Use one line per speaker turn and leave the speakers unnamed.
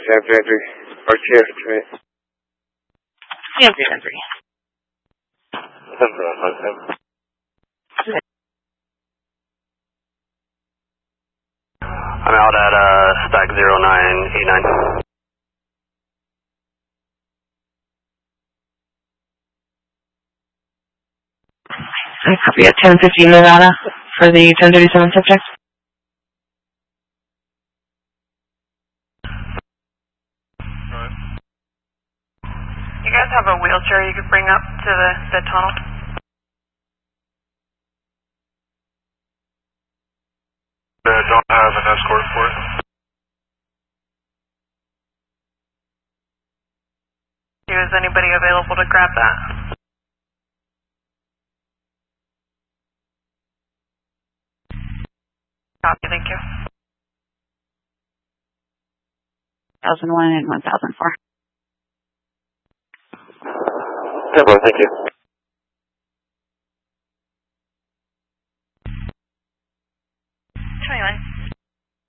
San 3 or TF 3.
San 3.
I'm out at stack 0989.
I copy at 1050 Nevada for the 1037 subject.
You guys have a wheelchair you could bring up to the tunnel?
I don't have an escort for it.
Is anybody available to grab that? Copy, thank you.
1001 and 1004.
Thank you.